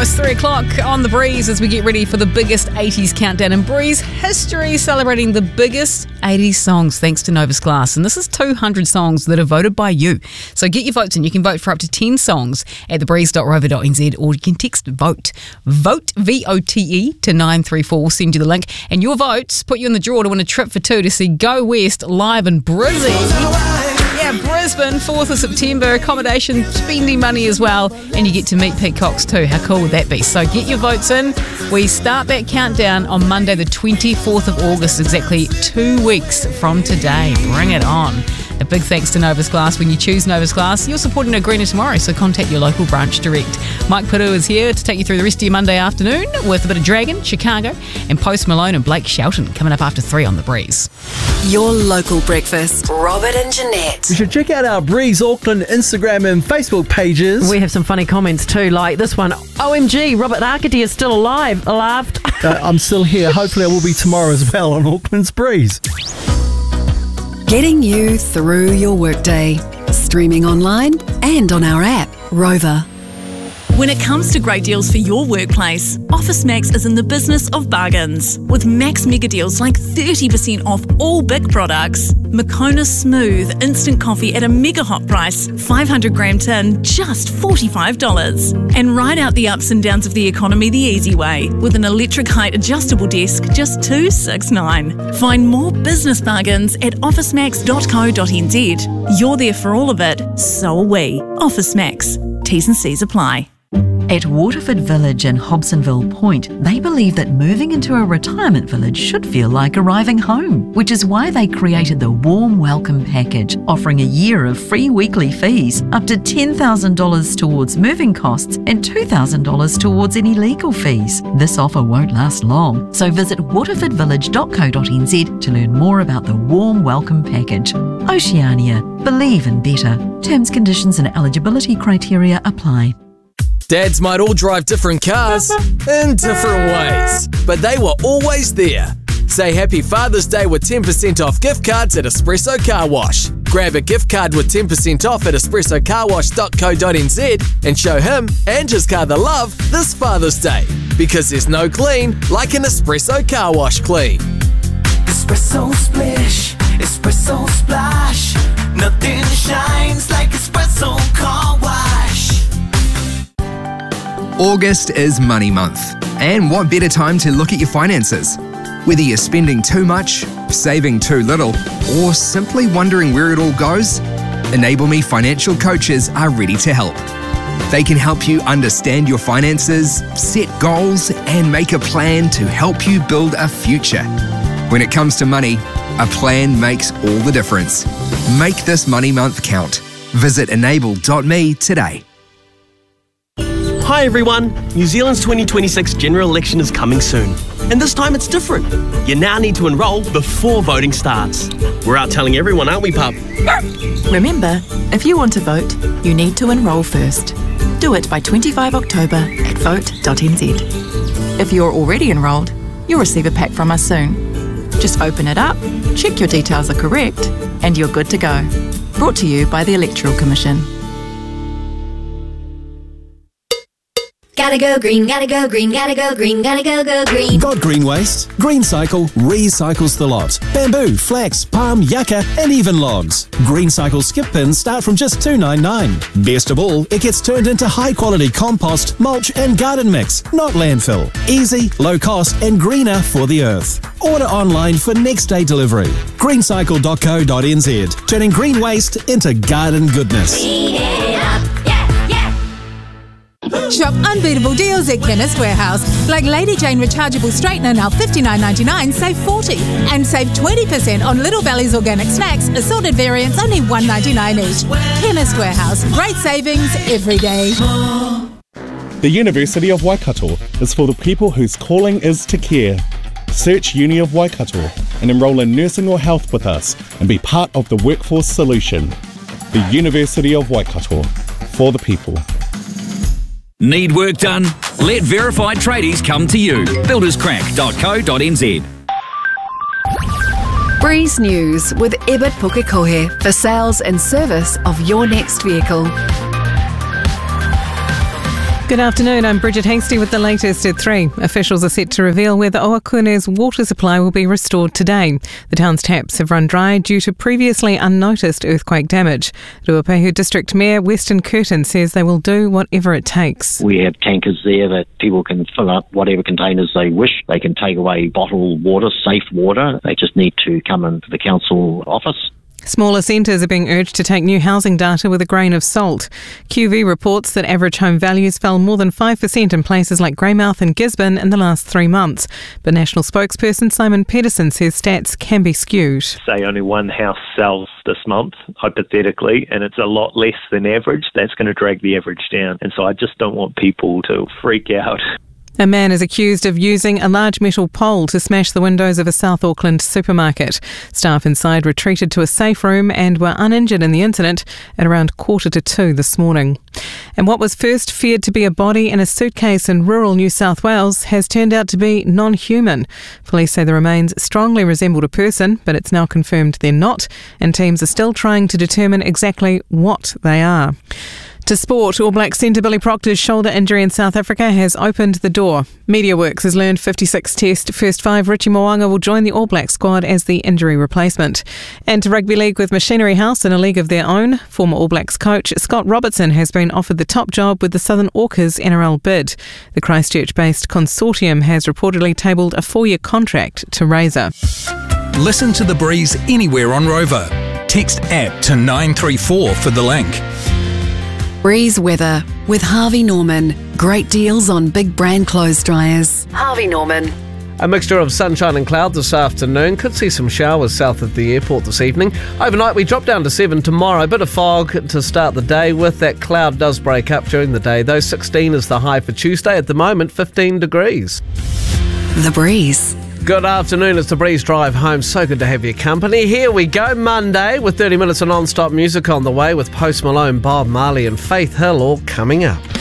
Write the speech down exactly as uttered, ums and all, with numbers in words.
Almost three o'clock on The Breeze as we get ready for the biggest eighties countdown in Breeze history, celebrating the biggest eighties songs thanks to Novus Glass. And this is two hundred songs that are voted by you. So get your votes in. You can vote for up to ten songs at the breeze dot rover dot n z, or you can text VOTE, VOTE, V O T E, to nine three four. We'll send you the link. And your votes put you in the draw to win a trip for two to see Go West live in Brizzy. Yeah, Brisbane, fourth of September, accommodation, spending money as well, and you get to meet Pete Cox too. How cool would that be? So get your votes in. We start that countdown on Monday the twenty-fourth of August, exactly two weeks from today. Bring it on. A big thanks to Novus Glass. When you choose Novus Glass, you're supporting a greener tomorrow, so contact your local branch direct. Mike Piru is here to take you through the rest of your Monday afternoon with a bit of Dragon, Chicago, and Post Malone and Blake Shelton coming up after three on The Breeze. Your local breakfast, Robert and Jeanette. You should check out our Breeze Auckland Instagram and Facebook pages. We have some funny comments too, like this one. O M G, Robert Arcady is still alive. Laughed. uh, I'm still here. Hopefully I will be tomorrow as well on Auckland's Breeze. Getting you through your workday. Streaming online and on our app, Rover. When it comes to great deals for your workplace, Office Max is in the business of bargains. With max mega deals like thirty percent off all big products, Moccona Smooth instant coffee at a mega hot price, five hundred gram tin, just forty-five dollars. And ride out the ups and downs of the economy the easy way with an electric height adjustable desk, just two hundred sixty-nine dollars. Find more business bargains at office max dot co dot n z. You're there for all of it, so are we. Office Max. T's and C's apply. At Waterford Village in Hobsonville Point, they believe that moving into a retirement village should feel like arriving home, which is why they created the Warm Welcome Package, offering a year of free weekly fees, up to ten thousand dollars towards moving costs and two thousand dollars towards any legal fees. This offer won't last long, so visit waterford village dot co dot n z to learn more about the Warm Welcome Package. Oceania, believe in better. Terms, conditions and eligibility criteria apply. Dads might all drive different cars in different ways, but they were always there. Say Happy Father's Day with ten percent off gift cards at Espresso Car Wash. Grab a gift card with ten percent off at espresso car wash dot co dot n z and show him and his car the love this Father's Day. Because there's no clean like an Espresso Car Wash clean. Espresso splish, espresso splash. Nothing shines like Espresso Car Wash. August is Money Month, and what better time to look at your finances? Whether you're spending too much, saving too little, or simply wondering where it all goes, Enable Me financial coaches are ready to help. They can help you understand your finances, set goals, and make a plan to help you build a future. When it comes to money, a plan makes all the difference. Make this Money Month count. Visit enable dot me today. Hi everyone, New Zealand's twenty twenty-six general election is coming soon. And this time it's different. You now need to enrol before voting starts. We're out telling everyone, aren't we, pup? Remember, if you want to vote, you need to enrol first. Do it by twenty-fifth of October at vote dot n z. If you're already enrolled, you'll receive a pack from us soon. Just open it up, check your details are correct, and you're good to go. Brought to you by the Electoral Commission. Gotta go green, gotta go green, gotta go green, gotta go go green. Got green waste? GreenCycle recycles the lot. Bamboo, flax, palm, yucca, and even logs. GreenCycle skip pins start from just two dollars ninety-nine. Best of all, it gets turned into high-quality compost, mulch, and garden mix, not landfill. Easy, low cost, and greener for the earth. Order online for next day delivery. greencycle dot co dot n z, turning green waste into garden goodness. Clean it up. Shop unbeatable deals at Chemist Warehouse. Like Lady Jane rechargeable straightener now fifty-nine ninety-nine, save forty. And save twenty percent on Little Valley's organic snacks, assorted variants, only one ninety-nine each. Chemist Warehouse. Great savings every day. The University of Waikato is for the people whose calling is to care. Search Uni of Waikato and enrol in nursing or health with us and be part of the workforce solution. The University of Waikato. For the people. Need work done? Let verified tradies come to you. builders crack dot co dot n z. Breeze News with Ebert Pukekohe for sales and service of your next vehicle. Good afternoon, I'm Bridget Hasty with the latest at three. Officials are set to reveal whether Oakune's water supply will be restored today. The town's taps have run dry due to previously unnoticed earthquake damage. Ruapehu District Mayor Weston Curtin says they will do whatever it takes. We have tankers there that people can fill up whatever containers they wish. They can take away bottled water, safe water. They just need to come into the council office. Smaller centres are being urged to take new housing data with a grain of salt. Q V reports that average home values fell more than five percent in places like Greymouth and Gisborne in the last three months. But national spokesperson Simon Pedersen says stats can be skewed. Say only one house sells this month, hypothetically, and it's a lot less than average. That's going to drag the average down. And so I just don't want people to freak out. A man is accused of using a large metal pole to smash the windows of a South Auckland supermarket. Staff inside retreated to a safe room and were uninjured in the incident at around quarter to two this morning. And what was first feared to be a body in a suitcase in rural New South Wales has turned out to be non-human. Police say the remains strongly resembled a person, but it's now confirmed they're not, and teams are still trying to determine exactly what they are. To sport, All Black centre Billy Proctor's shoulder injury in South Africa has opened the door. MediaWorks has learned fifty-six test first five Richie Mo'unga will join the All Black squad as the injury replacement. And to rugby league with Machinery House in a league of their own, former All Blacks coach Scott Robertson has been offered the top job with the Southern Orcas N R L bid. The Christchurch-based consortium has reportedly tabled a four-year contract to Razor. Listen to The Breeze anywhere on Rover. Text app to nine three four for the link. Breeze weather with Harvey Norman. Great deals on big brand clothes dryers. Harvey Norman. A mixture of sunshine and cloud this afternoon. Could see some showers south of the airport this evening. Overnight we drop down to seven tomorrow. A bit of fog to start the day with. That cloud does break up during the day though. sixteen is the high for Tuesday. At the moment, fifteen degrees. The Breeze. Good afternoon, it's the Breeze Drive home. So good to have your company. Here we go, Monday, with thirty minutes of non-stop music on the way with Post Malone, Bob Marley and Faith Hill all coming up.